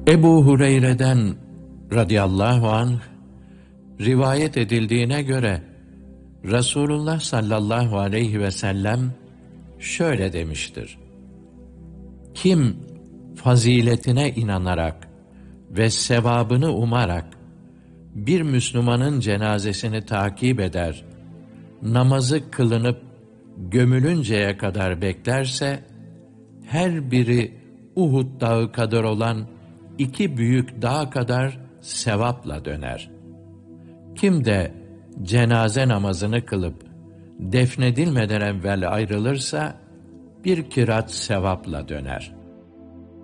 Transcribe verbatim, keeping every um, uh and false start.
Ebu Hureyre'den radıyallahu anh rivayet edildiğine göre Resulullah sallallahu aleyhi ve sellem şöyle demiştir: Kim faziletine inanarak ve sevabını umarak bir Müslümanın cenazesini takip eder, namazı kılınıp gömülünceye kadar beklerse, her biri Uhud dağı kadar olan iki büyük dağ kadar sevapla döner. Kim de cenaze namazını kılıp defnedilmeden evvel ayrılırsa, bir kırat sevapla döner.